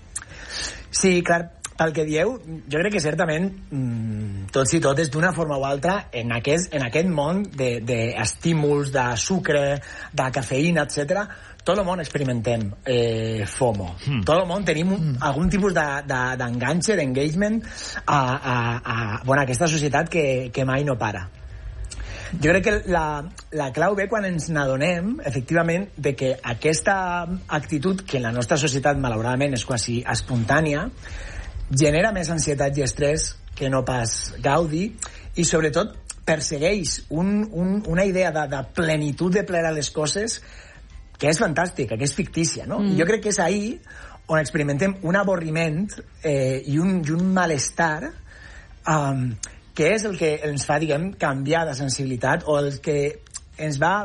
Sí, clar, pel que dieu, jo crec que certament mmm, tots i totes, d'una forma o altra, en aquest, en aquest món d'estímuls, de, de sucre, de cafeïna, etcètera, tot el món experimentem eh, FOMO. Mm. Tot el món tenim un, mm. algun tipus d'enganxe, de, de, d'engagement a, a, a bueno, aquesta societat que, que mai no para. Jo crec que la, la clau ve quan ens n'adonem, efectivament, de que aquesta actitud, que en la nostra societat, malauradament, és quasi espontània, genera més ansietat i estrès que no pas gaudi, i sobretot persegueix un, un, una idea de, de plenitud de plaer a les coses que és fantàstica, que és fictícia, no? Mm. I jo crec que és ahí on experimentem un avorriment eh, i, un, i un malestar um, que és el que ens fa, diguem, canviar de sensibilitat o el que ens va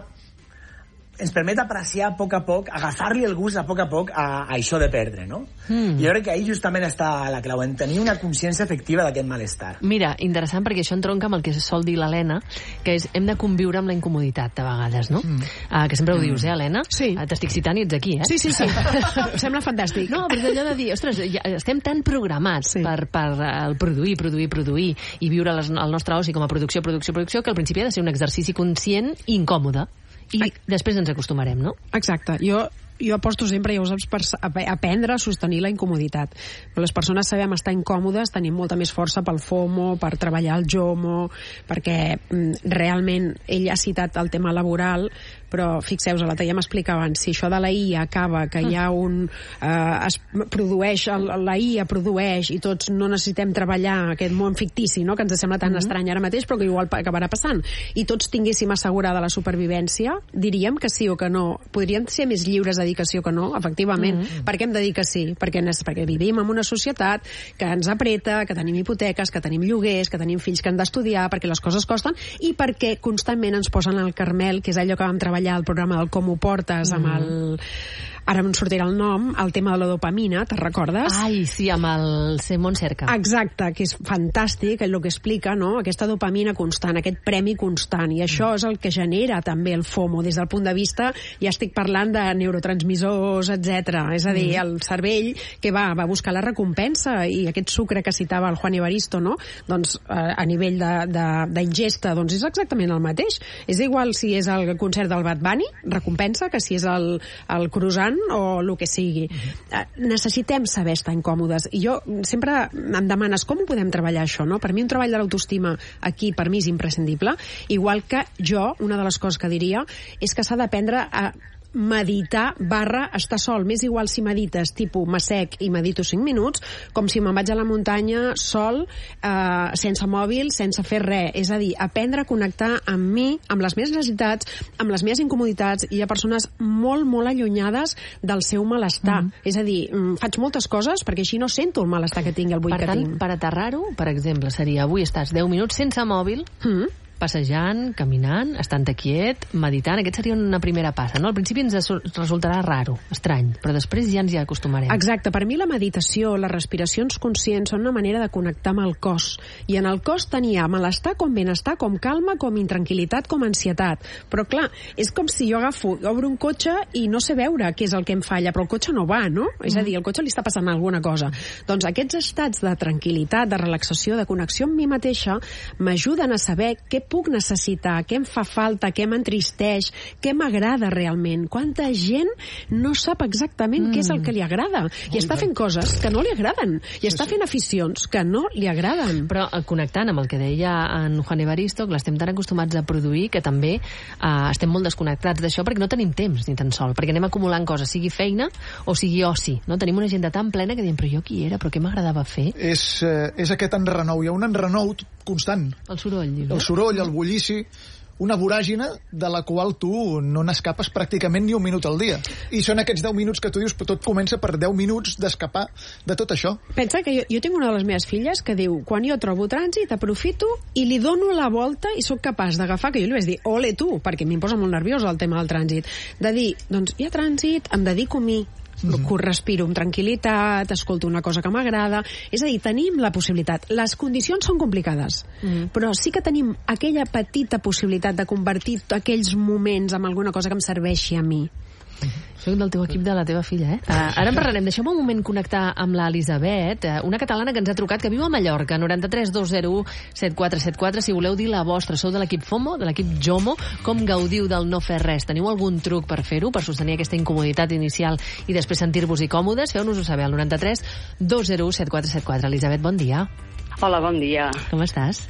ens permet apreciar a poc a poc, agafar-li el gust a poc a poc a, a això de perdre, no? Mm. Jo crec que ahí justament està la clau, en tenir una consciència efectiva d'aquest malestar.
Mira, interessant, perquè això entronca amb el que sol dir l'Helena, que és hem de conviure amb la incomoditat, de vegades, no? Mm. Uh, que sempre ho dius, eh, Helena?
Sí.
Uh, T'estic citant i ets aquí, eh?
Sí, sí, sí. Sembla fantàstic.
No, però és allò de dir, ostres, ja estem tan programats sí. per, per uh, produir, produir, produir i viure les, el nostre oci com a producció, producció, producció, que al principi ha de ser un exercici conscient i incòmode. I Ai. després ens acostumarem, no?
Exacte. Jo, jo aposto sempre, ja ho saps, per aprendre a sostenir la incomoditat. Les persones sabem estar incòmodes, tenim molta més força pel FOMO, per treballar el JOMO, perquè mm, realment ell ha citat el tema laboral, però fixeu-vos, la Taia m'explicava abans, si això de la I A acaba, que hi ha un... Eh, es produeix, la I A produeix i tots no necessitem treballar aquest món fictici, no?, que ens sembla tan mm-hmm. estrany ara mateix, però que igual acabarà passant, i tots tinguéssim assegurada la supervivència, diríem que sí o que no. Podríem ser més lliures de dir que sí o que no, efectivament. Mm-hmm. Per què hem de dir que sí? Perquè, perquè vivim en una societat que ens apreta, que tenim hipoteques, que tenim lloguers, que tenim fills que han d'estudiar, perquè les coses costen, i perquè constantment ens posen el Carmel, que és allò que vam treballar al programa del Com ho portes, amb el... Ara em sortirà el nom, el tema de la dopamina, te'n recordes?
Ai, sí, amb el Simon Cerca.
Exacte, que és fantàstic, el que explica, no?, aquesta dopamina constant, aquest premi constant, i això és el que genera també el FOMO, des del punt de vista, ja estic parlant de neurotransmissors, etcètera. És a dir, el cervell que va, va buscar la recompensa, i aquest sucre que citava el Juan Evaristo, no?, doncs a nivell d'ingesta, doncs és exactament el mateix. És igual si és el concert del Bad Bunny, recompensa, que si és el, el croissant treballant o el que sigui. Uh, necessitem saber estar incòmodes. I jo sempre em demanes com ho podem treballar això, no? Per mi un treball de l'autoestima aquí, per mi és imprescindible, igual que jo, una de les coses que diria és que s'ha d'aprendre a meditar barra estar sol. M'és igual si medites tipus m'assec i medito cinc minuts com si me'n vaig a la muntanya sol, eh, sense mòbil, sense fer res. És a dir, aprendre a connectar amb mi, amb les meves necessitats, amb les meves incomoditats. Hi ha persones molt, molt allunyades del seu malestar. Mm. És a dir, faig moltes coses perquè així no sento el malestar que tinc, el buit
per
que
tant,
tinc.
Per aterrar-ho, per exemple, seria avui estàs deu minuts sense mòbil, mm. passejant, caminant, estant-te quiet, meditant. Aquest seria una primera passa, no? Al principi ens resultarà raro, estrany, però després ja ens hi acostumarem.
Exacte. Per mi la meditació, les respiracions conscients són una manera de connectar amb el cos. I en el cos tenia malestar com benestar, com calma, com intranquil·litat, com ansietat. Però clar, és com si jo agafo, obro un cotxe i no sé veure què és el que em falla, però el cotxe no va, no? Mm. És a dir, el cotxe li està passant alguna cosa. Doncs aquests estats de tranquil·litat, de relaxació, de connexió amb mi mateixa m'ajuden a saber què puc necessitar, què em fa falta, què m'entristeix, què m'agrada realment. Quanta gent no sap exactament mm. què és el que li agrada i està fent coses que no li agraden i està fent aficions que no li agraden.
Però connectant amb el que deia en Juan Evaristo, que l'estem tan acostumats a produir que també eh, estem molt desconnectats d'això perquè no tenim temps ni tan sol, perquè anem acumulant coses, sigui feina o sigui oci, no? Tenim una agenda tan plena que diem, però jo qui era, però què m'agradava fer?
És, eh, és aquest enrenou, hi ha un enrenou constant.
El soroll, dius, no?
El soroll, el bullici, una voràgina de la qual tu no n'escapes pràcticament ni un minut al dia. I són aquests deu minuts que tu dius, però tot comença per deu minuts d'escapar de tot això.
Pensa que jo, jo tinc una de les meves filles que diu, quan jo trobo trànsit, aprofito i li dono la volta i sóc capaç d'agafar, que jo li vaig dir, ole tu, perquè em posa molt nerviosa el tema del trànsit, de dir, doncs hi ha trànsit, em dedico a mi, mm-hmm. respiro amb tranquil·litat, escolto una cosa que m'agrada. És a dir, tenim la possibilitat. Les condicions són complicades, mm. però sí que tenim aquella petita possibilitat de convertir aquells moments en alguna cosa que em serveixi a mi.
Soc del teu equip de la teva filla, eh? Uh, ara en parlarem. Deixeu-me un moment connectar amb l'Elisabet, uh, una catalana que ens ha trucat, que viu a Mallorca, noranta-tres dos zero u set quatre set quatre. Si voleu dir la vostra, sou de l'equip FOMO, de l'equip JOMO, com gaudiu del no fer res? Teniu algun truc per fer-ho, per sostenir aquesta incomoditat inicial i després sentir-vos-hi còmodes? Feu-nos-ho saber al noranta-tres dos zero u set quatre set quatre. Elisabet, bon dia.
Hola, bon dia.
Com estàs?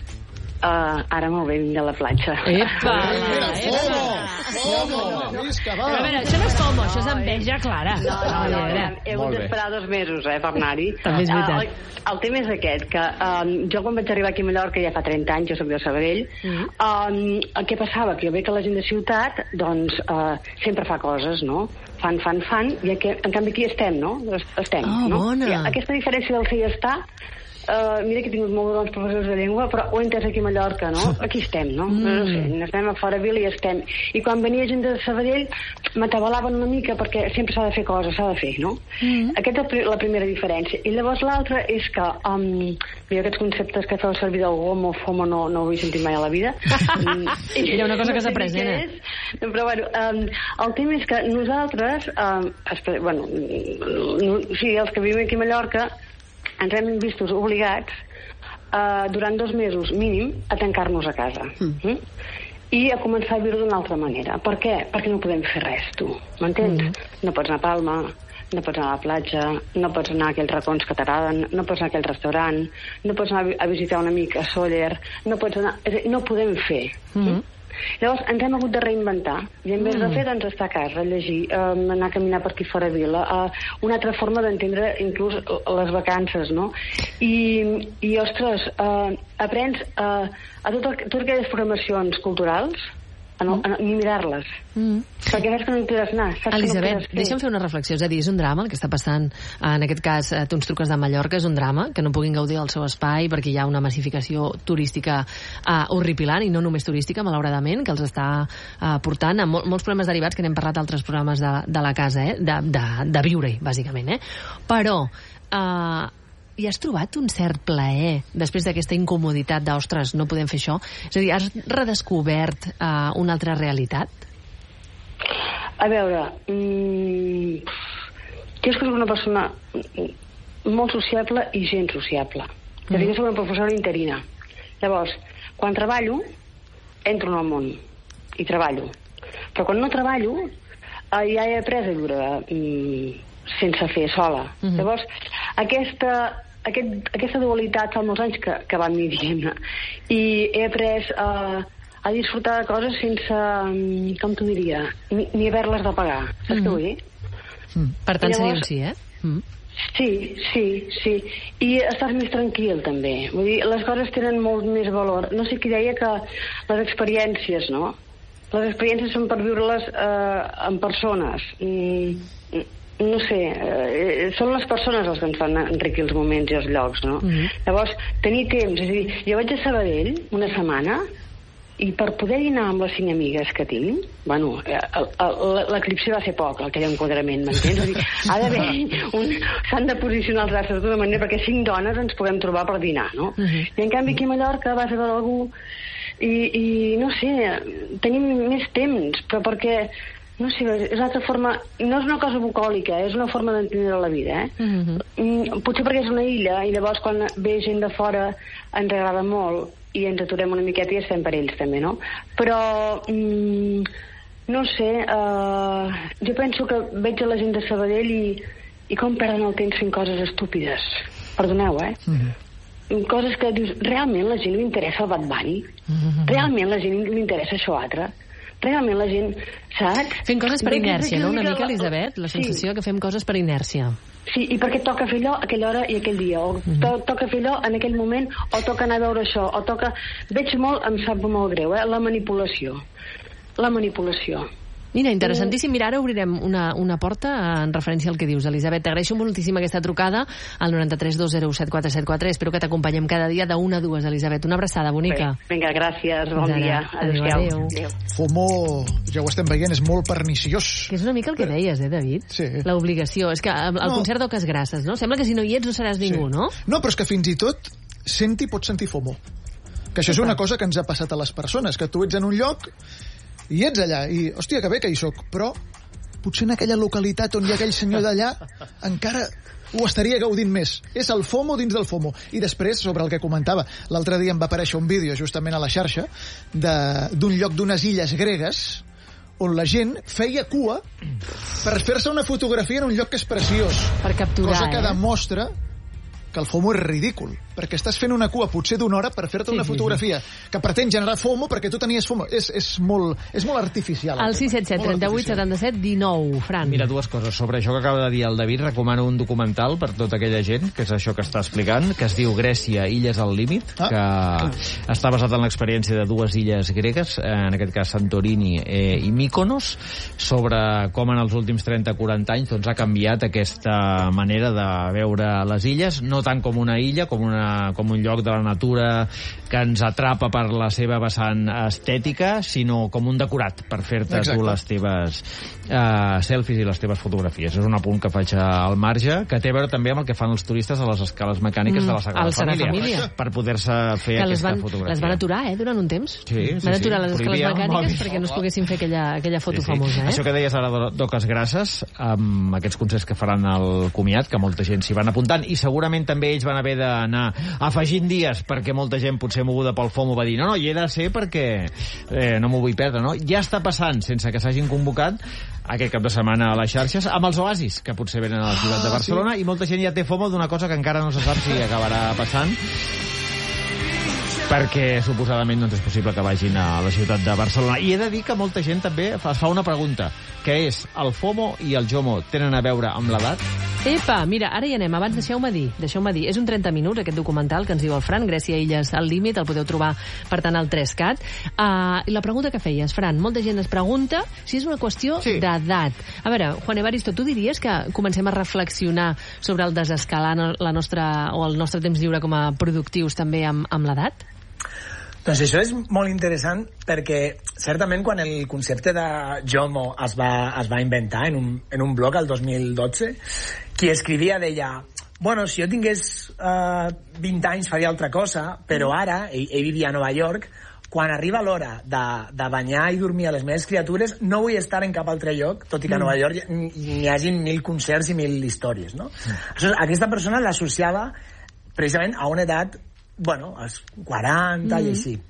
Uh, ara molt bé, vinc de la platja.
Epa!
Mira, FOMO! FOMO! Visca, va!
Però a veure, això no és FOMO, això és enveja clara.
No, no, no, no, he hagut d'esperar dos mesos, eh, per anar-hi.
També és veritat.
Uh, el, el tema és aquest, que um, jo quan vaig arribar aquí a Mallorca ja fa trenta anys, jo soc de Sabadell, mm. um, el que passava, que jo veig que la gent de ciutat, doncs, uh, sempre fa coses, no? Fan, fan, fan, i que, en canvi aquí estem, no? Estem,
oh,
no?
bona!
I aquesta diferència del fer i estar, Uh, mira que he tingut molt bons professors de llengua, però ho he entès aquí a Mallorca, no? Aquí estem, no? Mm. No sé, n'estem a fora vila i estem. I quan venia gent de Sabadell m'atabalaven una mica perquè sempre s'ha de fer coses, s'ha de fer, no? Mm. Aquesta és la primera diferència. I llavors l'altra és que um, mira, aquests conceptes que feu servir del GOMO, FOMO, no, no ho he sentit mai a la vida.
Hi ha una cosa que s'ha pres, eh?
Però bueno, um, el tema és que nosaltres, um, bueno, no, sí, els que vivim aquí a Mallorca, ens hem vistos obligats uh, durant dos mesos mínim a tancar-nos a casa mm. Mm? i a començar a viure d'una altra manera. Per què? Perquè no podem fer res, tu, m'entens? Mm. No pots anar a Palma, no pots anar a la platja, no pots anar a aquells racons que t'agraden, no pots anar a aquell restaurant, no pots anar a visitar un amic a Sóller, no pots anar... És a dir, no podem fer. Mm. Mm? Llavors ens hem hagut de reinventar i en vez de fer doncs estar a casa, llegir, um, anar a caminar per aquí fora vila, uh, una altra forma d'entendre inclús les vacances, no? I, i ostres, uh, aprens uh, a tot el, totes aquelles programacions culturals a no, a ni mirar-les. Mm. Perquè veus que no hi podràs anar. Saps
Elisabet,
que no
deixa'm fer una reflexió. És a dir, és un drama el que està passant. En aquest cas, tu ens truques de Mallorca, és un drama que no puguin gaudir del seu espai perquè hi ha una massificació turística uh, horripilant, i no només turística, malauradament, que els està uh, portant a mol molts problemes derivats que n'hem parlat a altres programes de, de la casa, eh? de, de, de viure-hi, bàsicament. Eh? Però... Uh, i has trobat un cert plaer després d'aquesta incomoditat d'ostres, no podem fer això? És a dir, has redescobert uh, una altra realitat?
A veure, mmm, jo és que soc una persona molt sociable i gens sociable. Mm. És a dir, jo soc una professora interina. Llavors, quan treballo, entro en el món i treballo. Però quan no treballo, uh, ja he après a viure um, sense fer sola. Mm-hmm. Llavors, aquesta, aquest, aquesta dualitat fa molts anys que, que va amb mi, diguem-ne, i he après uh, a disfrutar de coses sense, um, com t'ho diria, ni, ni haver-les de pagar. Saps mm-hmm. què vull dir?
Mm. Per tant, llavors, seria un sí, eh? Mm.
Sí, sí, sí. I estàs més tranquil, també. Vull dir, les coses tenen molt més valor. No sé qui deia que les experiències, no? Les experiències són per viure-les eh, en persones. Mm, no sé, eh, són les persones les que ens fan enriquir els moments i els llocs, no? Mm-hmm. Llavors, tenir temps. És a dir, jo vaig a Sabadell una setmana i per poder dinar amb les cinc amigues que tinc, bueno, l'eclipsi va ser poc, aquell enquadrament, m'entens? És a dir, ha d'haver un... s'han de posicionar els astres d'una manera perquè cinc dones ens puguem trobar per dinar, no? Uh-huh. I en canvi aquí a Mallorca vas a veure algú i, i no sé, tenim més temps, però perquè, no sé, és una altra forma, no és una cosa bucòlica, és una forma d'entendre la vida, eh? Uh-huh. Potser perquè és una illa i llavors quan ve gent de fora ens agrada molt i ens aturem una miqueta i estem per ells també, no? Però mm, no sé, uh, jo penso que veig a la gent de Sabadell i, i com perden el temps fent coses estúpides, perdoneu, eh? Mm-hmm. Coses que dius, realment la gent li interessa el Bad Bunny? Mm-hmm. Realment la gent li interessa això altre? Realment la gent, saps?
Fent coses per inèrcia, no? Una mica, Elisabet, la sensació sí. que fem coses per inèrcia.
Sí, i perquè toca fer allò a aquella hora i aquell dia, o mm-hmm. to toca fer allò en aquell moment, o toca anar a veure això, o toca... Veig molt, em sap molt greu, eh? La manipulació. La manipulació.
Mira, interessantíssim. Mira, ara obrirem una, una porta en referència al que dius, Elisabet. T'agraeixo moltíssim aquesta trucada al noranta-tres dos zero set quatre set quatre. Espero que t'acompanyem cada dia de una a dues, Elisabet. Una abraçada bonica.
Bé, vinga, gràcies. Bon dia.
Adéu, adéu. adéu.
FOMO, ja ho estem veient, és molt perniciós.
Que és una mica el que deies, eh, David?
Sí.
L'obligació. És que el no. concert d'Oques Grasses, no? Sembla que si no hi ets no seràs ningú, sí. no?
No, però és que fins i tot senti pot sentir FOMO. Que això és una cosa que ens ha passat a les persones, que tu ets en un lloc i ets allà, i, hòstia, que bé que hi soc, però potser en aquella localitat on hi ha aquell senyor d'allà encara ho estaria gaudint més. És el FOMO dins del FOMO. I després, sobre el que comentava, l'altre dia em va aparèixer un vídeo justament a la xarxa d'un lloc d'unes illes gregues on la gent feia cua per fer-se una fotografia en un lloc que és preciós.
Per capturar,
cosa que
eh?
demostra que el FOMO és ridícul, perquè estàs fent una cua potser d'una hora per fer-te sí, una fotografia sí, sí. que pretén generar FOMO perquè tu tenies FOMO. És, és, molt, és molt artificial.
El sis set set, trenta-vuit, setanta-set, dinou, Fran.
Mira, dues coses. Sobre això que acaba de dir el David, recomano un documental per tota aquella gent, que és això que està explicant, que es diu Grècia, Illes al límit, ah, que clar. està basat en l'experiència de dues illes gregues, en aquest cas Santorini eh, i Mykonos, sobre com en els últims trenta a quaranta anys doncs, ha canviat aquesta manera de veure les illes, no tant com una illa, com, una, com un lloc de la natura que ens atrapa per la seva vessant estètica, sinó com un decorat per fer-te tu les teves uh, selfies i les teves fotografies. És un apunt que faig al marge, que té a veure també amb el que fan els turistes a les escales mecàniques mm, de la Sagrada Família, Família, per poder-se fer que aquesta van, fotografia.
Les van aturar, eh, durant un temps.
Sí, sí,
van aturar
sí.
les escales mecàniques perquè no es poguessin fer aquella, aquella foto sí, sí. famosa. Eh?
Això que deies ara d'Oques Grasses, amb aquests concerts que faran al comiat, que molta gent s'hi van apuntant, i segurament també ells van haver d'anar afegint dies perquè molta gent potser moguda pel FOMO va dir no, no, hi he de ser perquè eh, no m'ho vull perdre, no? Ja està passant sense que s'hagin convocat aquest cap de setmana a les xarxes amb els oasis que potser venen a la ciutat de Barcelona ah, sí. i molta gent ja té FOMO d'una cosa que encara no se sap si acabarà passant perquè suposadament doncs, és possible que vagin a la ciutat de Barcelona. I he de dir que molta gent també fa, fa una pregunta, que és, el FOMO i el JOMO tenen a veure amb l'edat?
Epa, mira, ara hi anem. Abans deixeu-me dir, deixeu-me dir. És un trenta minuts, aquest documental que ens diu el Fran, Grècia, Illes al límit, el podeu trobar, per tant, al tres cat. Uh, I la pregunta que feies, Fran, molta gent es pregunta si és una qüestió sí. d'edat. A veure, Juan Evaristo, tu diries que comencem a reflexionar sobre el desescalar la nostra, o el nostre temps lliure com a productius també amb, amb l'edat?
Doncs això és molt interessant perquè certament quan el concepte de JOMO es va, es va inventar en un, en un blog el dos mil dotze, qui escrivia deia bueno, si jo tingués uh, vint anys faria altra cosa, però ara, ell, ell vivia a Nova York, quan arriba l'hora de, de banyar i dormir a les meves criatures no vull estar en cap altre lloc, tot i que a Nova York n'hi hagi mil concerts i mil històries, no? Mm. Aquesta persona l'associava precisament a una edat bueno, als quaranta mm. i així.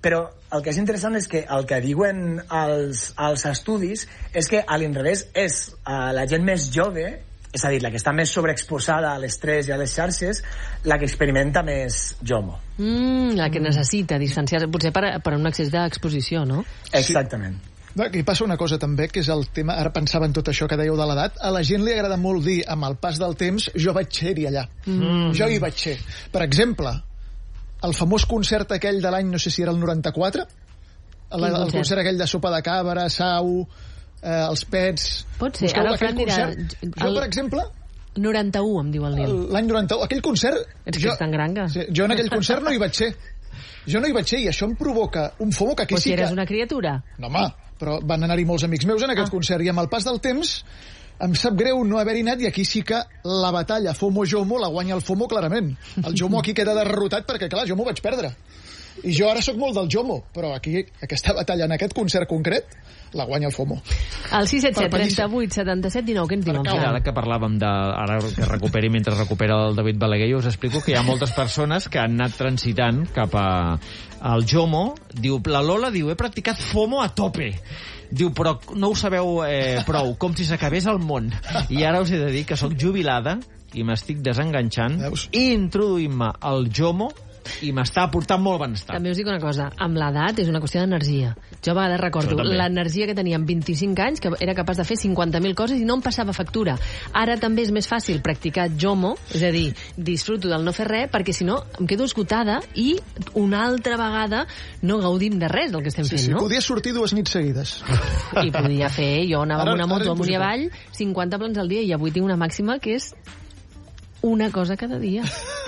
Però el que és interessant és que el que diuen els, els estudis és que a l'inrevés és uh, la gent més jove, és a dir, la que està més sobreexposada a l'estrès i a les xarxes, la que experimenta més JOMO.
Mm, la que necessita distanciar-se, potser per, per un excés d'exposició, no?
Exactament.
Sí. Aquí passa una cosa també, que és el tema, ara pensava en tot això que dèieu de l'edat, a la gent li agrada molt dir, amb el pas del temps, jo vaig ser-hi allà. Mm. Jo hi vaig ser. Per exemple, el famós concert aquell de l'any, no sé si era el noranta-quatre, el, el concert? concert aquell de Sopa de Cabra, Sau, eh, els Pets...
Pot ser,
Busqueu
ara el Fran dirà...
Jo, el... per exemple...
noranta-u, em diu el Nil.
L'any noranta-u, aquell concert...
Ets que jo, és tan gran que...
Sí, jo en aquell concert no hi vaig ser. Jo no hi vaig ser i això em provoca un FOMO que aquí
o
sí
si eres
que...
una criatura.
No, home, però van anar-hi molts amics meus en aquest ah. concert i amb el pas del temps em sap greu no haver-hi anat i aquí sí que la batalla FOMO-JOMO la guanya el FOMO clarament. El JOMO aquí queda derrotat perquè, clar, jo m'ho vaig perdre. I jo ara sóc molt del JOMO, però aquí, aquesta batalla en aquest concert concret, la guanya el FOMO.
El sis set set, trenta-vuit, setanta-set, dinou, què ens diuen?
Ara que parlàvem de... Ara que recuperi mentre recupera el David Balaguer, us explico que hi ha moltes persones que han anat transitant cap a al JOMO. Diu, la Lola diu, he practicat FOMO a tope. Diu, però no ho sabeu eh, prou, com si s'acabés el món. I ara us he de dir que sóc jubilada i m'estic desenganxant i introduint-me al JOMO i m'està aportant molt benestar.
També us dic una cosa, amb l'edat és una qüestió d'energia. Jo a vegades recordo l'energia que tenia amb vint-i-cinc anys, que era capaç de fer cinquanta mil coses i no em passava factura. Ara també és més fàcil practicar JOMO, és a dir, disfruto del no fer res, perquè si no em quedo esgotada i una altra vegada no gaudim de res del que estem
sí,
fent,
sí,
no?
Podia sortir dues nits seguides.
I podia fer, jo anava
ara,
amb una moto amunt i avall, cinquanta plans al dia, i avui tinc una màxima que és una cosa cada dia.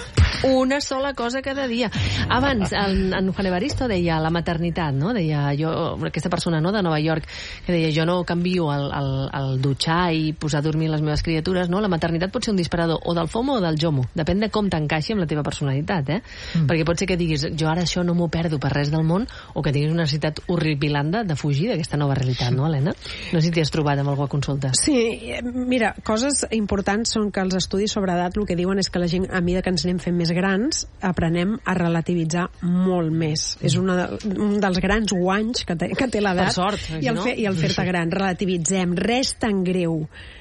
Una sola cosa cada dia. Abans, en, en Juan Evaristo deia la maternitat, no? Deia jo, aquesta persona, no?, de Nova York, que deia jo no canvio el, el, el dutxar i posar a dormir les meves criatures, no? La maternitat pot ser un disparador o del FOMO o del JOMO. Depèn de com t'encaixi amb la teva personalitat, eh? Mm. Perquè pot ser que diguis, jo ara això no m'ho perdo per res del món, o que tinguis una necessitat horripilanda de fugir d'aquesta nova realitat, no, Helena? No sé si t'hi has trobat amb algú a consulta.
Sí, mira, coses importants són que els estudis sobre edat el que diuen és que la gent, a mesura que ens anem fent més grans, aprenem a relativitzar molt més. Mm. És una de, un dels grans guanys que té, que té l'edat.
Per sort,
i el, fe, i el fer-te gran. Relativitzem. Res tan greu.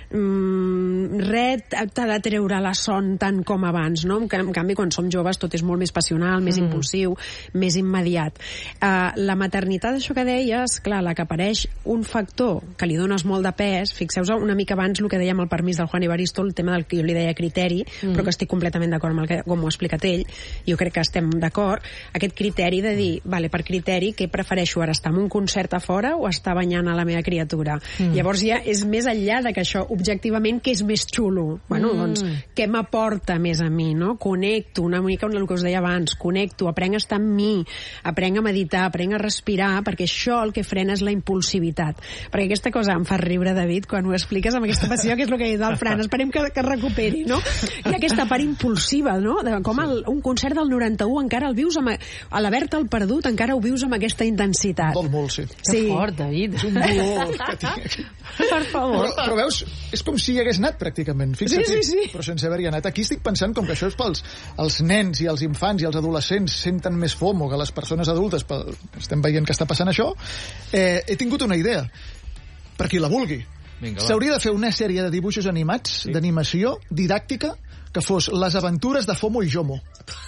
Mm, res t'ha de treure la son tant com abans, no? En canvi, quan som joves tot és molt més passional, més mm. impulsiu, més immediat. Uh, la maternitat, això que deies, clar, la que apareix un factor que li dones molt de pes, fixeu-vos una mica abans el que dèiem al permís del Juan Evaristo, el tema del que jo li deia criteri, mm. però que estic completament d'acord amb el que, com ho ha explicat ell, jo crec que estem d'acord, aquest criteri de dir, vale, per criteri, què prefereixo ara, estar en un concert a fora o estar banyant a la meva criatura? Mm. Llavors ja és més enllà de que això objectivament què és més xulo. Bueno, mm. doncs, què m'aporta més a mi, no? Connecto, una mica amb el que us deia abans, connecto, aprenc a estar amb mi, aprenc a meditar, aprenc a respirar, perquè això el que frena és la impulsivitat. Perquè aquesta cosa em fa riure, David, quan ho expliques amb aquesta passió, que és el que ha dit el Fran, esperem que, que recuperi, no? Hi ha aquesta part impulsiva, no? De com el, un concert del noranta-u encara el vius amb, a la Berta el perdut, encara ho vius amb aquesta intensitat.
Dol molt, sí.
Sí. Que fort, David.
És un dolor que tinc.
Per favor.
Però, però veus, és com si hi hagués anat pràcticament, fixa't,
sí, sí, sí.
però sense haver-hi anat. Aquí estic pensant com que això és pels els nens i els infants i els adolescents senten més FOMO que les persones adultes, pel, estem veient que està passant això, eh, he tingut una idea, per qui la vulgui. S'hauria de fer una sèrie de dibuixos animats, sí. d'animació didàctica, que fos les aventures de FOMO i JOMO.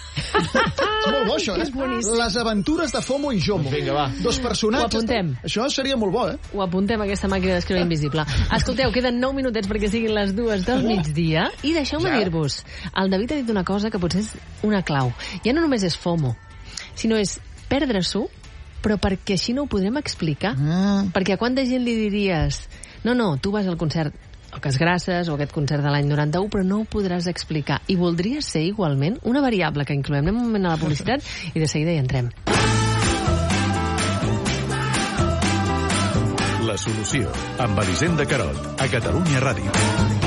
És molt bo, això, eh? Les aventures de FOMO i JOMO.
Vinga, va.
Dos personatges.
Ho apuntem.
Això seria molt bo, eh?
Ho apuntem a aquesta màquina d'escriure invisible. Escolteu, queden nou minutets perquè siguin les dues del migdia i deixeu-me ja. dir-vos, el David ha dit una cosa que potser és una clau. Ja no només és FOMO, sinó és perdre-s'ho, però perquè així no ho podrem explicar. Mm. Perquè a quanta gent li diries no, no, tu vas al concert o que es grasses o aquest concert de l'any noranta-u, però no ho podràs explicar. I voldria ser igualment una variable que incloem. Anem un moment a la publicitat i de seguida hi entrem.
La solució, amb Elisenda Carot, a Catalunya Ràdio.